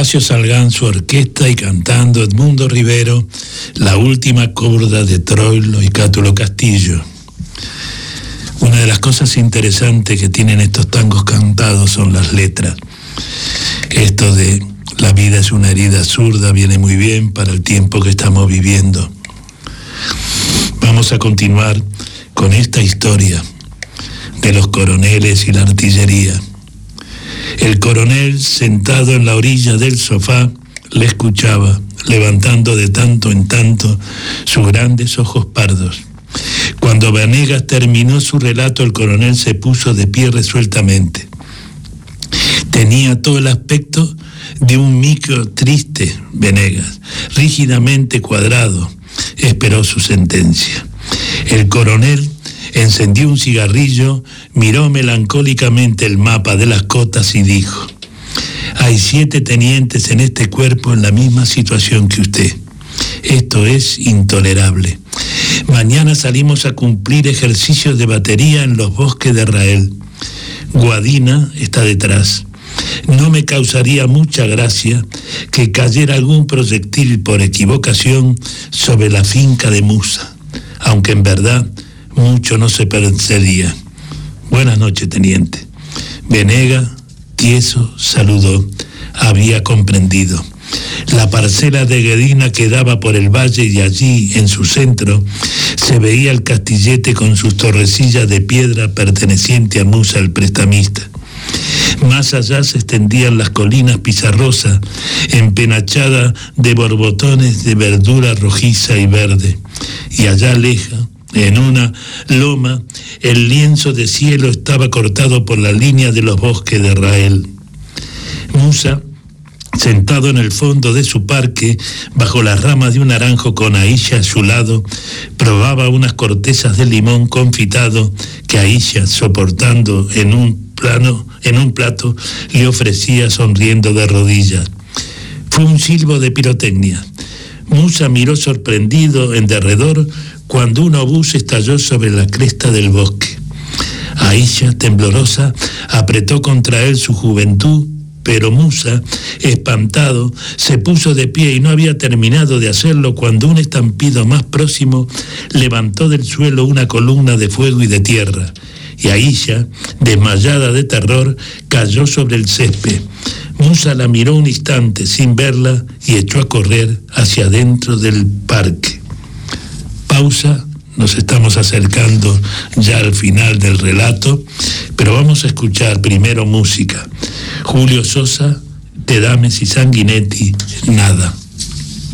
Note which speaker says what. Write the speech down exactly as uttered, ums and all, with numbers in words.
Speaker 1: Horacio Salgán, su orquesta, y cantando Edmundo Rivero, La última corda de Troilo y Cátulo Castillo. Una de las cosas interesantes que tienen estos tangos cantados son las letras. Esto de la vida es una herida zurda viene muy bien para el tiempo que estamos viviendo. Vamos a continuar con esta historia de los coroneles y la artillería. El coronel, sentado en la orilla del sofá, le escuchaba, levantando de tanto en tanto sus grandes ojos pardos. Cuando Venegas terminó su relato, el coronel se puso de pie resueltamente. Tenía todo el aspecto de un micro triste, Venegas, rígidamente cuadrado. Esperó su sentencia. El coronel encendió un cigarrillo, miró melancólicamente el mapa de las cotas y dijo: hay siete tenientes en este cuerpo en la misma situación que usted. Esto es intolerable. Mañana salimos a cumplir ejercicios de batería en los bosques de Rael. Guadina está detrás. No me causaría mucha gracia que cayera algún proyectil por equivocación sobre la finca de Musa, aunque en verdad mucho no se perdería. Buenas noches, teniente. Venegas, tieso, saludó. Había comprendido. La parcela de Guedina quedaba por el valle y allí, en su centro, se veía el castillete con sus torrecillas de piedra perteneciente a Musa el prestamista. Más allá se extendían las colinas pizarrosas, empenachadas de borbotones de verdura rojiza y verde. Y allá leja, en una loma, el lienzo de cielo estaba cortado por la línea de los bosques de Rael. Musa, sentado en el fondo de su parque, bajo las ramas de un naranjo con Aisha a su lado, probaba unas cortezas de limón confitado que Aisha, soportando en un plano, en un plato, le ofrecía sonriendo de rodillas. Fue un silbo de pirotecnia. Musa miró sorprendido en derredor cuando un obús estalló sobre la cresta del bosque. Aisha, temblorosa, apretó contra él su juventud, pero Musa, espantado, se puso de pie y no había terminado de hacerlo cuando un estampido más próximo levantó del suelo una columna de fuego y de tierra, y Aisha, desmayada de terror, cayó sobre el césped. Musa la miró un instante sin verla y echó a correr hacia adentro del parque. Pausa. Nos estamos acercando ya al final del relato, pero vamos a escuchar primero música. Julio Sosa, Te Dames y Sanguinetti, Nada.